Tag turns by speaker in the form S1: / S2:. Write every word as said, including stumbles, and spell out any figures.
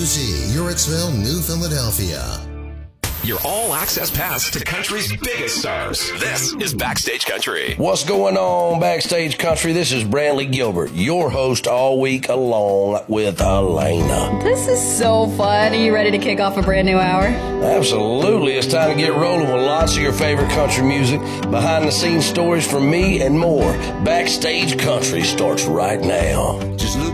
S1: Z, Uritzville, New Philadelphia.
S2: Your all-access pass to country's biggest stars. This is Backstage Country.
S3: What's going on, Backstage Country? This is Brantley Gilbert, your host all week along with Elena.
S4: This is so fun. Are you ready to kick off a brand new hour?
S3: Absolutely. It's time to get rolling with lots of your favorite country music, behind-the-scenes stories from me, and more. Backstage Country starts right now.
S5: Just look